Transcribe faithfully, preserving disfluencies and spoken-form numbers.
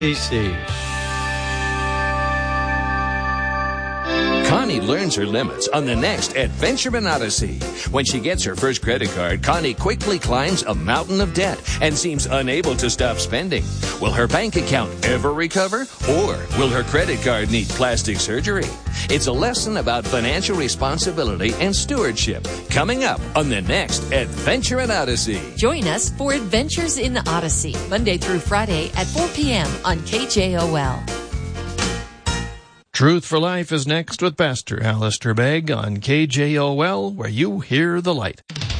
Easy. Connie learns her limits on the next Adventureman Odyssey. When she gets her first credit card, Connie quickly climbs a mountain of debt and seems unable to stop spending. Will her bank account ever recover? Or will her credit card need plastic surgery? It's a lesson about financial responsibility and stewardship coming up on the next Adventureman Odyssey. Join us for Adventures in the Odyssey, Monday through Friday at four p.m. on K J O L. Truth for Life is next with Pastor Alistair Begg on K J O L, where you hear the light.